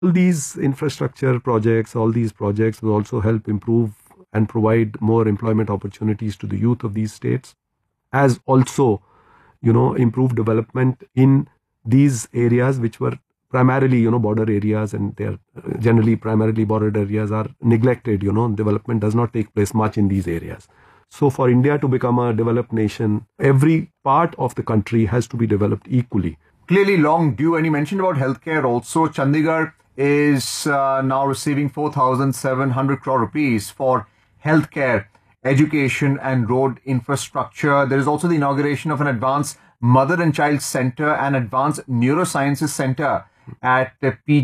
All these infrastructure projects, all these projects will also help improve and provide more employment opportunities to the youth of these states, as also, improve development in these areas which were primarily, border areas, and they're generally primarily border areas are neglected. Development does not take place much in these areas. So for India to become a developed nation, every part of the country has to be developed equally. Clearly long due. And you mentioned about healthcare also. Chandigarh is now receiving 4,700 crore rupees for healthcare, education and road infrastructure. There is also the inauguration of an advanced mother and child center and advanced neurosciences center at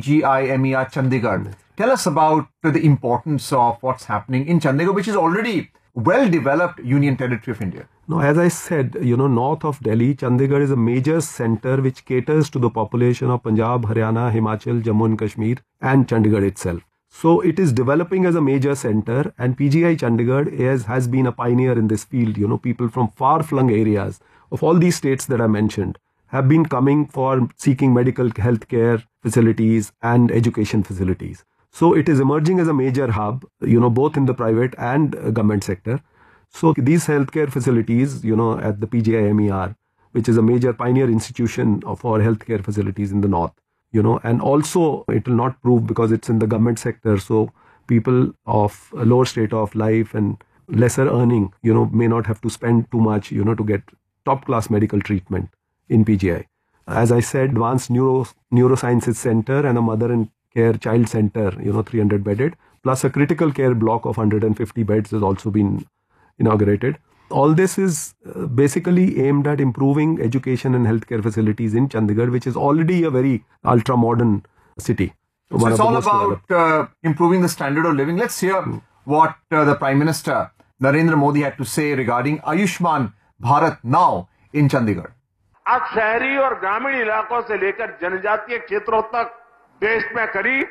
PGIMER Chandigarh. Tell us about the importance of what's happening in Chandigarh, which is already well-developed Union Territory of India. No, as I said, north of Delhi, Chandigarh is a major center which caters to the population of Punjab, Haryana, Himachal, Jammu and Kashmir, and Chandigarh itself. So it is developing as a major center, and PGI Chandigarh has been a pioneer in this field. People from far-flung areas of all these states that I mentioned have been coming for seeking medical health care facilities and education facilities. So it is emerging as a major hub, both in the private and government sector. So these healthcare facilities, at the PGIMER, which is a major pioneer institution for healthcare facilities in the north, and also it will not prove because it's in the government sector. So people of a lower state of life and lesser earning, may not have to spend too much, to get top class medical treatment in PGI. As I said, advanced neurosciences center and a mother and care child center, 300 bedded, plus a critical care block of 150 beds has also been inaugurated. All this is basically aimed at improving education and healthcare facilities in Chandigarh, which is already a very ultra-modern city. So it's all about improving the standard of living. Let's hear what the Prime Minister Narendra Modi had to say regarding Ayushman Bharat now in Chandigarh. आज शहरी और ग्रामीण इलाकों से लेकर जनजातीय क्षेत्रों तक देश में करीब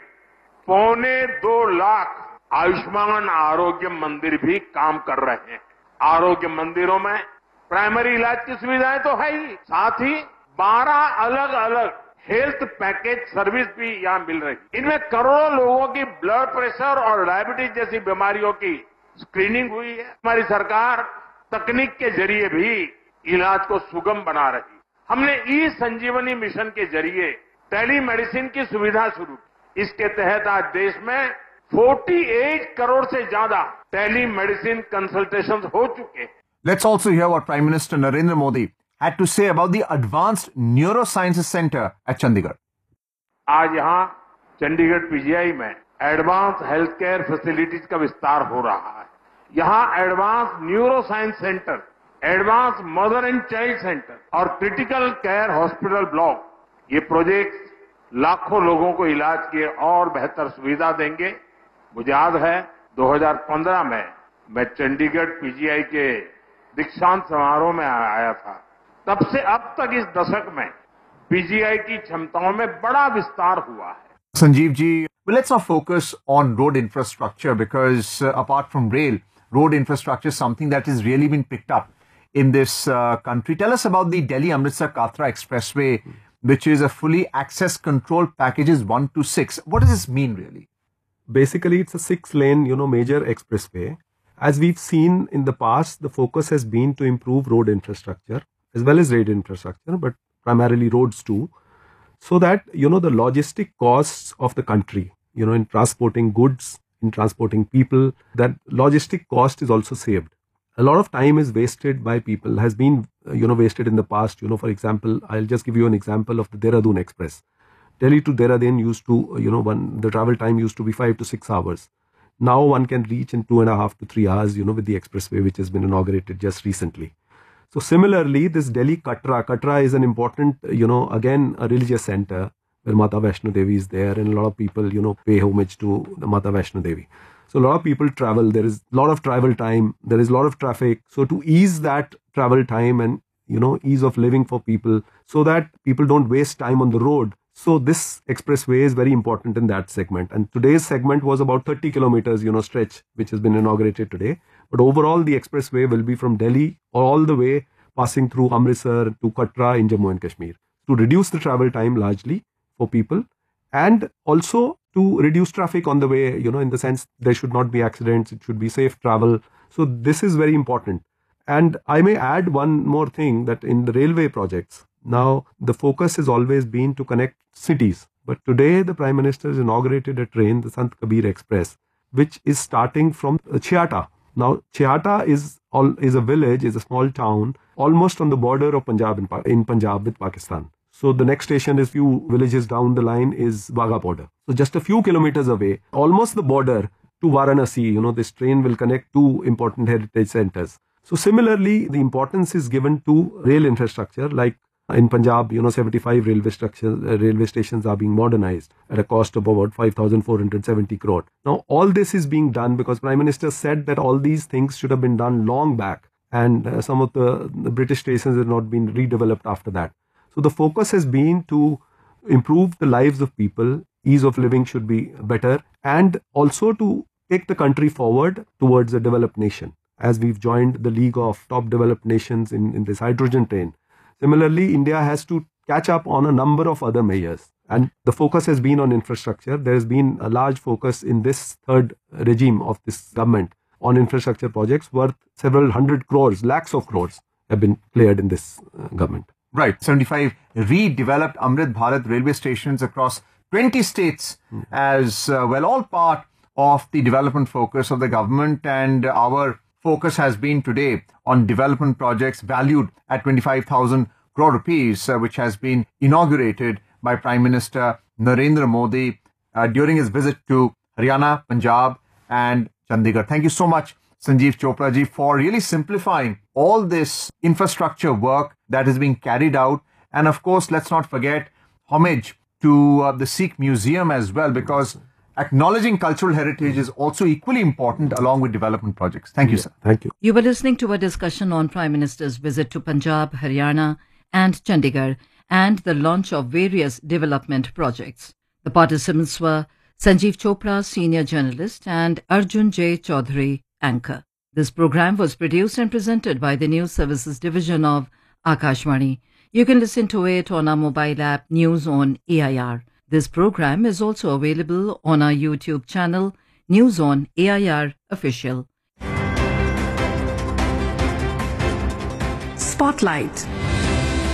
1.25 लाख आयुष्मान आरोग्य मंदिर भी काम कर रहे हैं। आरोग्य मंदिरों में प्राइमरी इलाज की सुविधाएं तो है ही, साथ ही 12 अलग अलग हेल्थ पैकेज सर्विस भी यहां मिल रही है। इनमें करोड़ों लोगों की ब्लड प्रेशर और डायबिटीज जैसी बीमारियों की स्क्रीनिंग हुई है। हमारी सरकार तकनीक के जरिए भी इलाज को सुगम बना रही है। हमने ई संजीवनी मिशन के जरिए टेली मेडिसिन की सुविधा शुरू की। इसके तहत आज देश में 48 करोड़ से ज्यादा टेली मेडिसिन कंसल्टेशंस हो चुके हैं। Let's also hear what Prime Minister Narendra Modi had to say about the Advanced Neurosciences Center at Chandigarh. आज यहां चंडीगढ़ पीजीआई में एडवांस हेल्थ केयर फैसिलिटीज का विस्तार हो रहा है। यहां advance neuro science centre, advance mother and child centre और क्रिटिकल केयर हॉस्पिटल ब्लॉक, ये प्रोजेक्ट लाखों लोगों को इलाज की और बेहतर सुविधा देंगे। मुझे याद है 2015 में मैं चंडीगढ़ पीजीआई के दीक्षांत समारोह में आया था। तब से अब तक इस दशक में पीजीआई की क्षमताओं में बड़ा विस्तार हुआ है। Sanjeev ji, well, let's now focus on road infrastructure because apart from rail, road infrastructure is something that has really been picked up in this country. Tell us about the Delhi-Amritsar Katra Expressway, which is a fully access control packages 1 to 6. What does this mean really? Basically, it's a 6-lane, major expressway. As we've seen in the past, the focus has been to improve road infrastructure as well as rail infrastructure, but primarily roads too, so that, the logistic costs of the country, in transporting goods, in transporting people, that logistic cost is also saved. A lot of time is wasted by people, has been, wasted in the past. For example, I'll just give you an example of the Dehradun Express. Delhi to Dehradun used to, the travel time used to be 5 to 6 hours. Now one can reach in 2.5 to 3 hours, with the expressway which has been inaugurated just recently. So similarly, this Delhi Katra is an important, again, a religious center where Mata Vaishno Devi is there, and a lot of people, pay homage to the Mata Vaishno Devi. So a lot of people travel, there is a lot of travel time, there is a lot of traffic. So to ease that travel time and, ease of living for people so that people don't waste time on the road. So this expressway is very important in that segment. And today's segment was about 30 kilometers, stretch, which has been inaugurated today. But overall, the expressway will be from Delhi all the way passing through Amritsar to Katra in Jammu and Kashmir to reduce the travel time largely for people and also to reduce traffic on the way, in the sense there should not be accidents, it should be safe travel. So this is very important. And I may add one more thing, that in the railway projects, now the focus has always been to connect cities. But today the Prime Minister has inaugurated a train, the Sant Kabir Express, which is starting from Chhiata. Now Chhiata is a village, is a small town, almost on the border of Punjab in Punjab with Pakistan. So the next station is few villages down the line is Wagha border. So just a few kilometers away, almost the border to Varanasi, this train will connect two important heritage centers. So similarly, the importance is given to rail infrastructure. Like in Punjab, 75 railway stations are being modernized at a cost of about 5,470 crore. Now all this is being done because Prime Minister said that all these things should have been done long back, and some of the British stations have not been redeveloped after that. So the focus has been to improve the lives of people, ease of living should be better, and also to take the country forward towards a developed nation, as we've joined the League of Top Developed Nations in this hydrogen train. Similarly, India has to catch up on a number of other measures, and the focus has been on infrastructure. There has been a large focus in this third regime of this government on infrastructure projects worth several hundred crores, lakhs of crores have been cleared in this government. Right, 75 redeveloped Amrit Bharat railway stations across 20 states as well, all part of the development focus of the government, and our focus has been today on development projects valued at 25,000 crore rupees, which has been inaugurated by Prime Minister Narendra Modi during his visit to Haryana, Punjab and Chandigarh. Thank you so much, Sanjeev Chopra ji, for really simplifying all this infrastructure work that is being carried out. And of course, let's not forget homage to the Sikh Museum as well, because acknowledging cultural heritage is also equally important along with development projects. Thank you, sir. Thank you. You were listening to a discussion on Prime Minister's visit to Punjab, Haryana and Chandigarh and the launch of various development projects. The participants were Sanjeev Chopra, senior journalist, and Arjun J. Chaudhary, anchor. This program was produced and presented by the News Services Division of Akashvani. You can listen to it on our mobile app News on AIR. This program is also available on our YouTube channel News on AIR Official. Spotlight.